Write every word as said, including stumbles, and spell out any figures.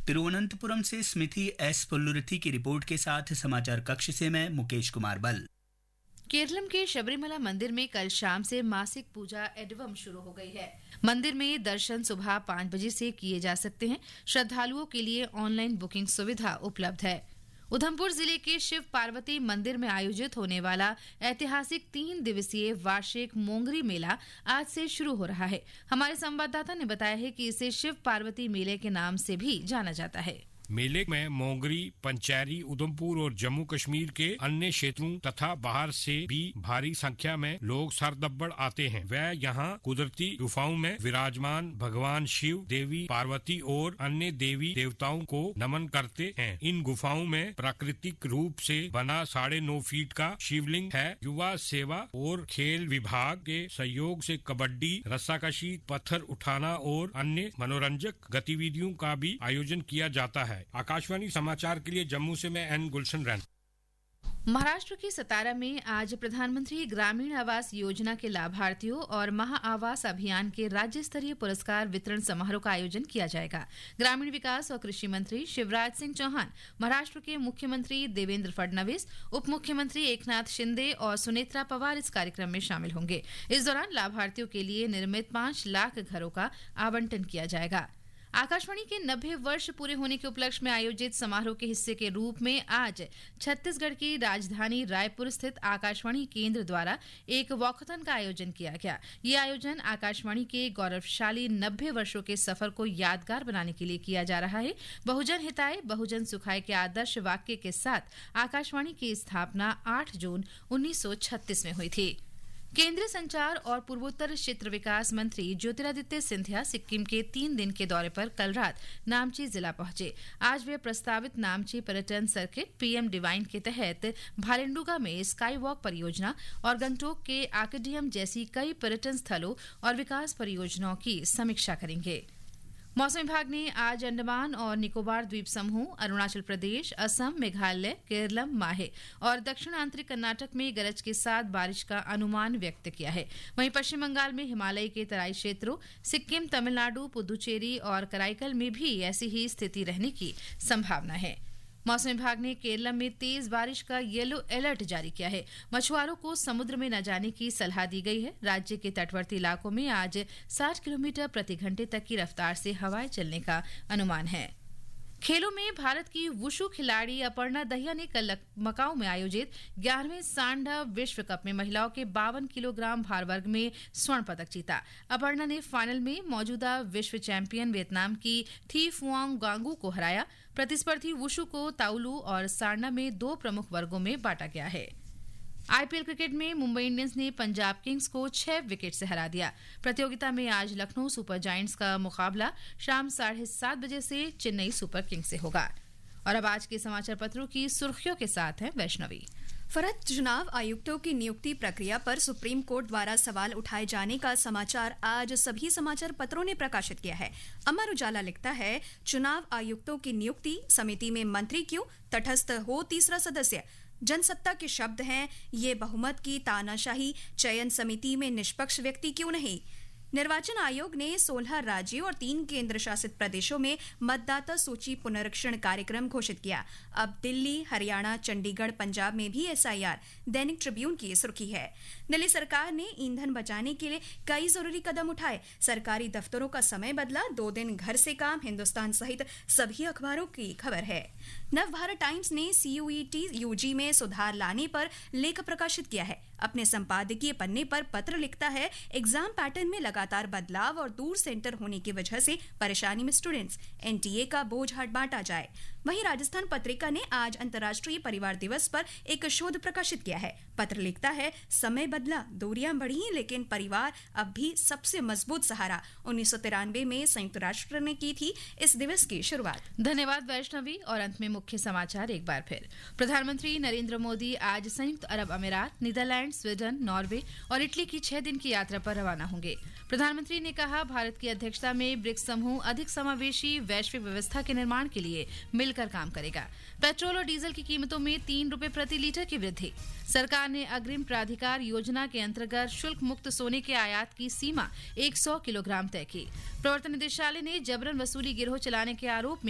तिरुवनंतपुरम से स्मिति एस पुल्लुरथी की रिपोर्ट के साथ समाचार कक्ष से मैं मुकेश कुमार बल। केरलम के शबरीमला मंदिर में कल शाम से मासिक पूजा एडवम शुरू हो गई है। मंदिर में दर्शन सुबह पाँच बजे से किए जा सकते हैं। श्रद्धालुओं के लिए ऑनलाइन बुकिंग सुविधा उपलब्ध है। उधमपुर जिले के शिव पार्वती मंदिर में आयोजित होने वाला ऐतिहासिक तीन दिवसीय वार्षिक मोंगरी मेला आज से शुरू हो रहा है। हमारे संवाददाता ने बताया है कि इसे शिव पार्वती मेले के नाम से भी जाना जाता है। मेले में मोंगरी, पंचैरी, उधमपुर और जम्मू कश्मीर के अन्य क्षेत्रों तथा बाहर से भी भारी संख्या में लोग सरदब्बड़ आते हैं। वह यहाँ कुदरती गुफाओं में विराजमान भगवान शिव, देवी पार्वती और अन्य देवी देवताओं को नमन करते हैं। इन गुफाओं में प्राकृतिक रूप से बना साढ़े नौ फीट का शिवलिंग है। युवा सेवा और खेल विभाग के सहयोग से कबड्डी, रस्साकशी, पत्थर उठाना और अन्य मनोरंजक गतिविधियों का भी आयोजन किया जाता है। आकाशवाणी समाचार के लिए जम्मू से मैं एन गुलशन रैन। महाराष्ट्र के सतारा में आज प्रधानमंत्री ग्रामीण आवास योजना के लाभार्थियों और महा आवास अभियान के राज्य स्तरीय पुरस्कार वितरण समारोह का आयोजन किया जाएगा। ग्रामीण विकास और कृषि मंत्री शिवराज सिंह चौहान, महाराष्ट्र के मुख्यमंत्री देवेंद्र फडणवीस, उप मुख्यमंत्री एकनाथ शिंदे और सुनेत्रा पवार इस कार्यक्रम में शामिल होंगे। इस दौरान लाभार्थियों के लिए निर्मित पांच लाख घरों का आवंटन किया जाएगा। आकाशवाणी के नब्बे वर्ष पूरे होने के उपलक्ष्य में आयोजित समारोह के हिस्से के रूप में आज छत्तीसगढ़ की राजधानी रायपुर स्थित आकाशवाणी केंद्र द्वारा एक वॉकथन का आयोजन किया गया। ये आयोजन आकाशवाणी के गौरवशाली नब्बे वर्षों के सफर को यादगार बनाने के लिए किया जा रहा है। बहुजन हिताय बहुजन सुखाय के आदर्श वाक्य के साथ आकाशवाणी की स्थापना आठ जून उन्नीस सौ छत्तीस में हुई थी। केंद्रीय संचार और पूर्वोत्तर क्षेत्र विकास मंत्री ज्योतिरादित्य सिंधिया सिक्किम के तीन दिन के दौरे पर कल रात नामची जिला पहुंचे। आज वे प्रस्तावित नामची पर्यटन सर्किट पीएम डिवाइन के तहत भालेंडुगा में स्काई वॉक परियोजना और गंगटोक के आर्किडियम जैसी कई पर्यटन स्थलों और विकास परियोजनाओं की समीक्षा करेंगे। मौसम विभाग ने आज अंडमान और निकोबार द्वीप समूह, अरुणाचल प्रदेश, असम, मेघालय, केरलम, माहे और दक्षिण आंतरिक कर्नाटक में गरज के साथ बारिश का अनुमान व्यक्त किया है। वहीं पश्चिम बंगाल में हिमालय के तराई क्षेत्रों, सिक्किम, तमिलनाडु, पुदुचेरी और कराईकल में भी ऐसी ही स्थिति रहने की संभावना है। मौसम विभाग ने केरल में तेज बारिश का येलो अलर्ट जारी किया है। मछुआरों को समुद्र में न जाने की सलाह दी गई है। राज्य के तटवर्ती इलाकों में आज साठ किलोमीटर प्रति घंटे तक की रफ्तार से हवाएं चलने का अनुमान है। खेलों में भारत की वुशु खिलाड़ी अपर्णा दहिया ने कल मकाऊ में आयोजित ग्यारहवें सांडा विश्व कप में महिलाओं के बावन किलोग्राम भार वर्ग में स्वर्ण पदक जीता। अपर्णा ने फाइनल में मौजूदा विश्व चैंपियन वियतनाम की थी फुआंग गांगू को हराया। प्रतिस्पर्धी वुशु को ताउलू और सांडा में दो प्रमुख वर्गों में बांटा गया है। आईपीएल क्रिकेट में मुंबई इंडियंस ने पंजाब किंग्स को छह विकेट से हरा दिया। प्रतियोगिता में आज लखनऊ सुपर जायंट्स का मुकाबला शाम साढ़े सात बजे से चेन्नई सुपर किंग्स से होगा। और अब आज के समाचार पत्रों की सुर्खियों के साथ है वैष्णवी। फर्द चुनाव आयुक्तों की नियुक्ति प्रक्रिया पर सुप्रीम कोर्ट द्वारा सवाल उठाए जाने का समाचार आज सभी समाचार पत्रों ने प्रकाशित किया है। अमर उजाला लिखता है, चुनाव आयुक्तों की नियुक्ति समिति में मंत्री क्यों, तटस्थ हो तीसरा सदस्य। जनसत्ता के शब्द हैं, ये बहुमत की तानाशाही, चयन समिति में निष्पक्ष व्यक्ति क्यों नहीं। निर्वाचन आयोग ने सोलह राज्यों और तीन केंद्र शासित प्रदेशों में मतदाता सूची पुनरीक्षण कार्यक्रम घोषित किया। अब दिल्ली, हरियाणा, चंडीगढ़, पंजाब में भी एसआईआर। दैनिक ट्रिब्यून की सुर्खी है, दिल्ली सरकार ने ईंधन बचाने के लिए कई जरूरी कदम उठाए। सरकारी दफ्तरों का समय बदला, दो दिन घर से काम। हिंदुस्तान सहित सभी अखबारों की खबर है। नव भारत टाइम्स ने सीयूईटी यूजी में सुधार लाने पर लेख प्रकाशित किया है। अपने संपादकीय पन्ने पर पत्र लिखता है, एग्जाम पैटर्न में लगातार बदलाव और दूर सेंटर होने की वजह से परेशानी में स्टूडेंट्स, एनटीए का बोझ हट बांटा जाए। वहीं राजस्थान पत्रिका ने आज अंतर्राष्ट्रीय परिवार दिवस पर एक शोध प्रकाशित किया है। पत्र लिखता है, समय बदला, दूरियां बढ़ी, लेकिन परिवार अब भी सबसे मजबूत सहारा। उन्नीस सौ तिरानवे में संयुक्त राष्ट्र ने की थी इस दिवस की शुरुआत। धन्यवाद वैष्णवी। और अंत में मुख्य समाचार एक बार फिर। प्रधानमंत्री नरेंद्र मोदी आज संयुक्त अरब अमीरात, नीदरलैंड, स्वीडन, नॉर्वे और इटली की छह दिन की यात्रा पर रवाना होंगे। प्रधानमंत्री ने कहा, भारत की अध्यक्षता में ब्रिक्स समूह अधिक समावेशी वैश्विक व्यवस्था के निर्माण के लिए मिलकर काम करेगा। पेट्रोल और डीजल की कीमतों में तीन रुपए प्रति लीटर की वृद्धि। सरकार ने अग्रिम प्राधिकार योजना के अंतर्गत शुल्क मुक्त सोने के आयात की सीमा सौ किलोग्राम तय की। प्रवर्तन निदेशालय ने जबरन वसूली गिरोह चलाने के आरोप में